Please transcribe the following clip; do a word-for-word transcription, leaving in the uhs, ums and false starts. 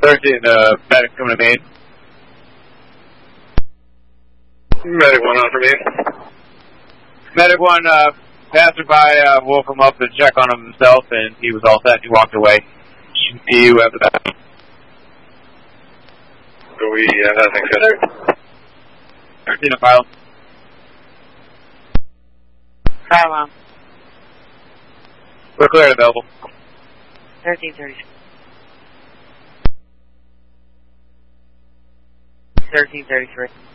thirteen, uh, medic coming to me. Medic one on for me. Medic one, uh, passerby, uh, woke him up to check on him himself, and he was all set. He walked away. See you after that. So we have nothing set. thirteen to file. File on. We're clear and available. thirteen thirty. thirteen thirty-three.